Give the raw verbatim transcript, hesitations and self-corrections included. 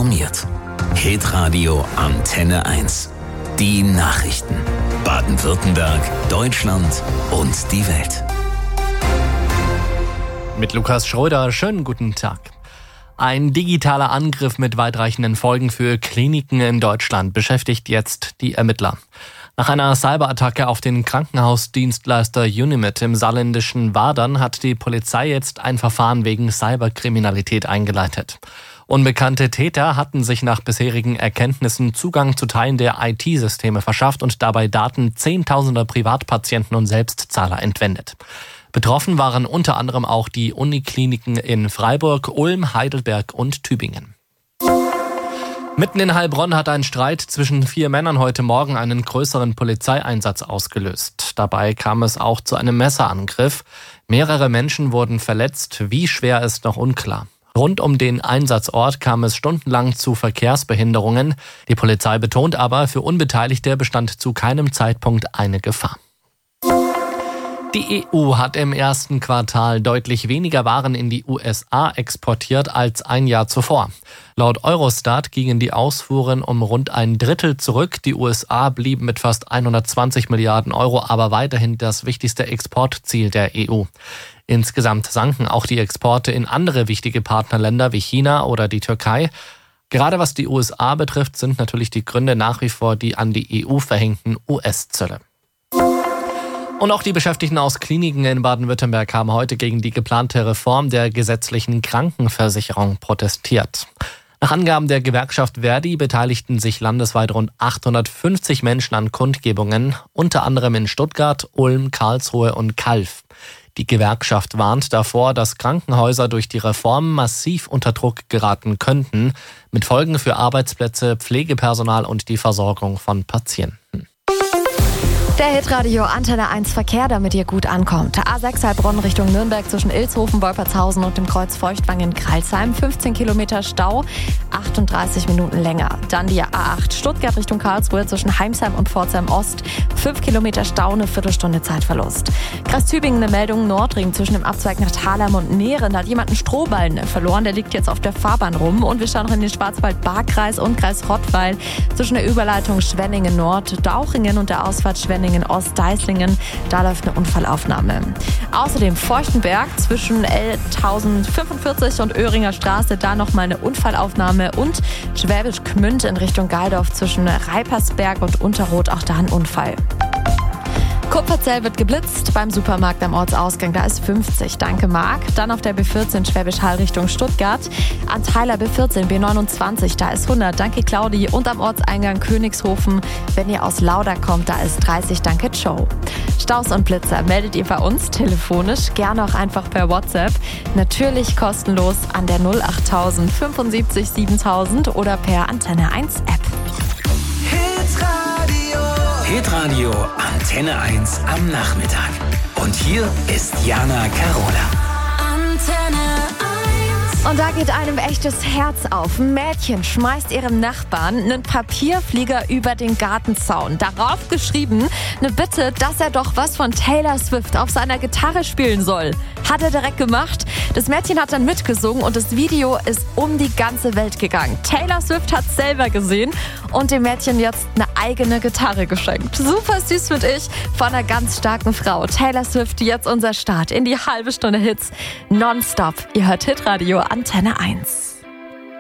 informiert. Hitradio Antenne eins. Die Nachrichten. Baden-Württemberg, Deutschland und die Welt. Mit Lukas Schröder, schönen guten Tag. Ein digitaler Angriff mit weitreichenden Folgen für Kliniken in Deutschland beschäftigt jetzt die Ermittler. Nach einer Cyberattacke auf den Krankenhausdienstleister Unimed im saarländischen Wadern hat die Polizei jetzt ein Verfahren wegen Cyberkriminalität eingeleitet. Unbekannte Täter hatten sich nach bisherigen Erkenntnissen Zugang zu Teilen der I T-Systeme verschafft und dabei Daten zehntausender Privatpatienten und Selbstzahler entwendet. Betroffen waren unter anderem auch die Unikliniken in Freiburg, Ulm, Heidelberg und Tübingen. Mitten in Heilbronn hat ein Streit zwischen vier Männern heute Morgen einen größeren Polizeieinsatz ausgelöst. Dabei kam es auch zu einem Messerangriff. Mehrere Menschen wurden verletzt. Wie schwer ist noch unklar. Rund um den Einsatzort kam es stundenlang zu Verkehrsbehinderungen. Die Polizei betont aber, für Unbeteiligte bestand zu keinem Zeitpunkt eine Gefahr. Die E U hat im ersten Quartal deutlich weniger Waren in die U S A exportiert als ein Jahr zuvor. Laut Eurostat gingen die Ausfuhren um rund ein Drittel zurück. Die U S A blieben mit fast hundertzwanzig Milliarden Euro aber weiterhin das wichtigste Exportziel der E U. Insgesamt sanken auch die Exporte in andere wichtige Partnerländer wie China oder die Türkei. Gerade was die U S A betrifft, sind natürlich die Gründe nach wie vor die an die E U verhängten U S-Zölle. Und auch die Beschäftigten aus Kliniken in Baden-Württemberg haben heute gegen die geplante Reform der gesetzlichen Krankenversicherung protestiert. Nach Angaben der Gewerkschaft Verdi beteiligten sich landesweit rund achthundertfünfzig Menschen an Kundgebungen, unter anderem in Stuttgart, Ulm, Karlsruhe und Calw. Die Gewerkschaft warnt davor, dass Krankenhäuser durch die Reform massiv unter Druck geraten könnten, mit Folgen für Arbeitsplätze, Pflegepersonal und die Versorgung von Patienten. Der Hitradio Antenne eins Verkehr, damit ihr gut ankommt. A sechs Heilbronn Richtung Nürnberg zwischen Ilshofen, Wolpertshausen und dem Kreuz Feuchtwangen-Kralsheim. fünfzehn Kilometer Stau, achtunddreißig Minuten länger. Dann die A acht Stuttgart Richtung Karlsruhe zwischen Heimsheim und Pforzheim Ost. fünf Kilometer Stau, eine Viertelstunde Zeitverlust. Kreis Tübingen eine Meldung, Nordring zwischen dem Abzweig nach Thalheim und Nehren. Da hat jemand einen Strohballen verloren, der liegt jetzt auf der Fahrbahn rum. Und wir schauen noch in den Schwarzwald-Baar-Kreis und Kreis Rottweil zwischen der Überleitung Schwenningen Nord, Dauchingen und der Ausfahrt Schwenningen Ost-Deislingen, da läuft eine Unfallaufnahme. Außerdem Feuchtenberg zwischen L tausendfünfundvierzig und Öhringer Straße, da nochmal eine Unfallaufnahme und Schwäbisch Gmünd in Richtung Galdorf zwischen Reipersberg und Unterroth, auch da ein Unfall. Kupferzell wird geblitzt beim Supermarkt am Ortsausgang, da ist fünfzig. Danke Marc. Dann auf der B vierzehn Schwäbisch Hall Richtung Stuttgart. An Tyler B vierzehn B neunundzwanzig, da ist hundert. Danke Claudi. Und am Ortseingang Königshofen, wenn ihr aus Lauda kommt, da ist dreißig. Danke Joe. Staus und Blitzer meldet ihr bei uns telefonisch, gerne auch einfach per WhatsApp. Natürlich kostenlos an der null acht null fünfundsiebzig siebentausend oder per Antenne eins App. Hitradio Antenne eins am Nachmittag. Und hier ist Jana Carola. Antenne eins. Und da geht einem echtes Herz auf. Ein Mädchen schmeißt ihrem Nachbarn einen Papierflieger über den Gartenzaun. Darauf geschrieben, eine Bitte, dass er doch was von Taylor Swift auf seiner Gitarre spielen soll. Hat er direkt gemacht. Das Mädchen hat dann mitgesungen und das Video ist um die ganze Welt gegangen. Taylor Swift hat selber gesehen und dem Mädchen jetzt eine eigene Gitarre geschenkt. Super süß, finde ich, von einer ganz starken Frau. Taylor Swift, jetzt unser Start in die halbe Stunde Hits nonstop. Ihr hört Hitradio Antenne eins.